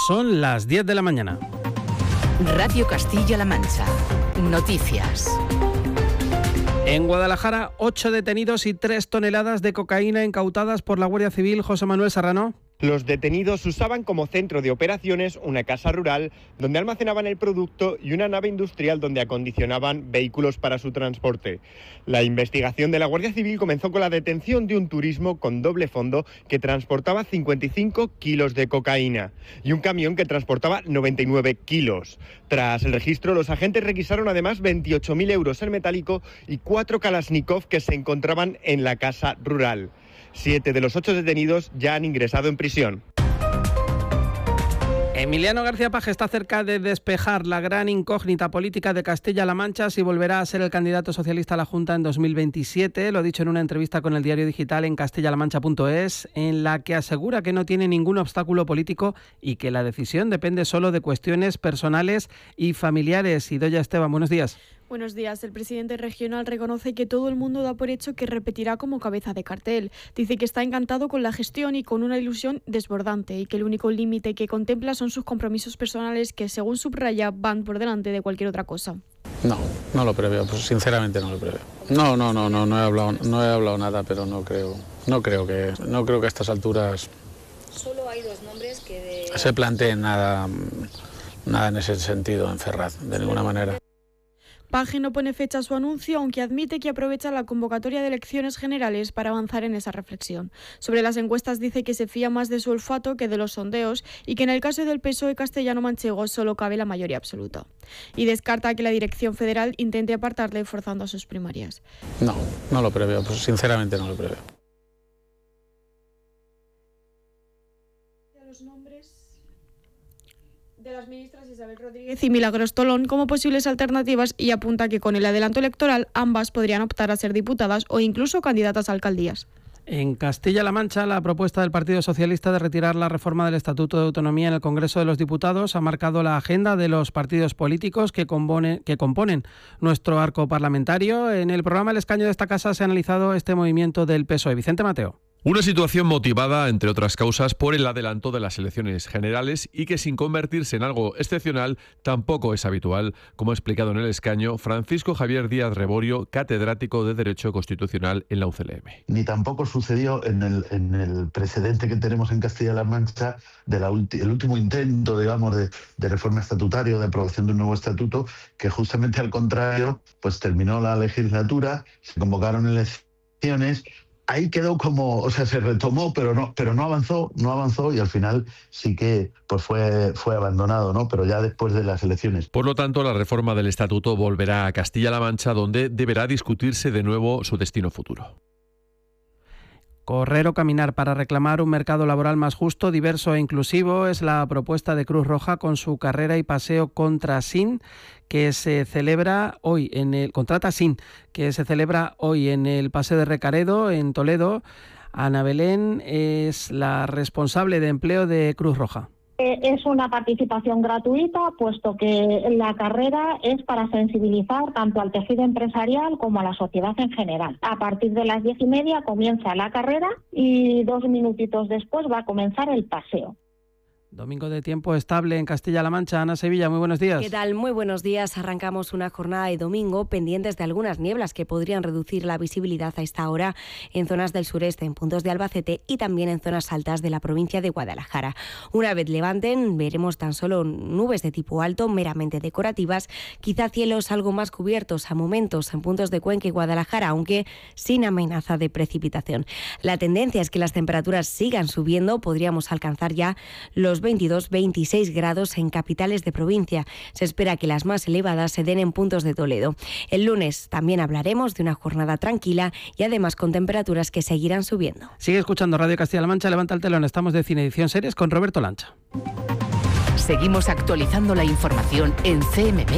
Son las 10 de la mañana. Radio Castilla-La Mancha. Noticias. En Guadalajara, 8 detenidos y 3 toneladas de cocaína incautadas por la Guardia Civil. José Manuel Serrano. Los detenidos usaban como centro de operaciones una casa rural donde almacenaban el producto y una nave industrial donde acondicionaban vehículos para su transporte. La investigación de la Guardia Civil comenzó con la detención de un turismo con doble fondo que transportaba 55 kilos de cocaína y un camión que transportaba 99 kilos. Tras el registro, los agentes requisaron además 28.000 euros en metálico y 4 Kalashnikov que se encontraban en la casa rural. 7 de los 8 detenidos ya han ingresado en prisión. Emiliano García Paje está cerca de despejar la gran incógnita política de Castilla-La Mancha si volverá a ser el candidato socialista a la Junta en 2027. Lo ha dicho en una entrevista con el diario digital en castillalamancha.es, en la que asegura que no tiene ningún obstáculo político y que la decisión depende solo de cuestiones personales y familiares. Idoia Esteban, buenos días. Buenos días. El presidente regional reconoce que todo el mundo da por hecho que repetirá como cabeza de cartel. Dice que está encantado con la gestión y con una ilusión desbordante y que el único límite que contempla son sus compromisos personales que, según subraya, van por delante de cualquier otra cosa. No lo preveo, pues sinceramente no lo preveo. No he hablado nada, pero no creo que a estas alturas solo hay 2 nombres que se planteen nada en ese sentido en Ferraz, de ninguna manera. Paje no pone fecha a su anuncio, aunque admite que aprovecha la convocatoria de elecciones generales para avanzar en esa reflexión. Sobre las encuestas dice que se fía más de su olfato que de los sondeos y que en el caso del PSOE castellano-manchego solo cabe la mayoría absoluta. Y descarta que la dirección federal intente apartarle forzando a sus primarias. No lo preveo, pues sinceramente no lo preveo. Los nombres de las ministras Isabel Rodríguez y Milagros Tolón como posibles alternativas y apunta que con el adelanto electoral ambas podrían optar a ser diputadas o incluso candidatas a alcaldías. En Castilla-La Mancha, la propuesta del Partido Socialista de retirar la reforma del Estatuto de Autonomía en el Congreso de los Diputados ha marcado la agenda de los partidos políticos que componen nuestro arco parlamentario. En el programa El Escaño de esta casa se ha analizado este movimiento del PSOE. Vicente Mateo. Una situación motivada, entre otras causas, por el adelanto de las elecciones generales y que, sin convertirse en algo excepcional, tampoco es habitual, como ha explicado en El Escaño Francisco Javier Díaz Reborio, catedrático de Derecho Constitucional en la UCLM. Ni tampoco sucedió en el precedente que tenemos en Castilla-La Mancha el último intento, digamos, de reforma estatutaria o de aprobación de un nuevo estatuto, que justamente al contrario, pues terminó la legislatura, se convocaron elecciones. Ahí quedó como, se retomó, pero no avanzó y al final sí que pues fue abandonado, ¿no? Pero ya después de las elecciones. Por lo tanto, la reforma del Estatuto volverá a Castilla-La Mancha, donde deberá discutirse de nuevo su destino futuro. Correr o caminar para reclamar un mercado laboral más justo, diverso e inclusivo es la propuesta de Cruz Roja con su carrera y paseo contra SIN, que se celebra hoy en el Paseo de Recaredo, en Toledo. Ana Belén es la responsable de empleo de Cruz Roja. Es una participación gratuita, puesto que la carrera es para sensibilizar tanto al tejido empresarial como a la sociedad en general. A partir de las 10:30 comienza la carrera y 2 minutitos después va a comenzar el paseo. Domingo de tiempo estable en Castilla-La Mancha. Ana Sevilla, muy buenos días. ¿Qué tal? Muy buenos días. Arrancamos una jornada de domingo pendientes de algunas nieblas que podrían reducir la visibilidad a esta hora en zonas del sureste, en puntos de Albacete y también en zonas altas de la provincia de Guadalajara. Una vez levanten, veremos tan solo nubes de tipo alto, meramente decorativas, quizá cielos algo más cubiertos a momentos en puntos de Cuenca y Guadalajara, aunque sin amenaza de precipitación. La tendencia es que las temperaturas sigan subiendo, podríamos alcanzar ya los 22-26 grados en capitales de provincia. Se espera que las más elevadas se den en puntos de Toledo. El lunes también hablaremos de una jornada tranquila y además con temperaturas que seguirán subiendo. Sigue escuchando Radio Castilla-La Mancha, levanta el telón. Estamos de Cine Edición Series con Roberto Lancha. Seguimos actualizando la información en CMM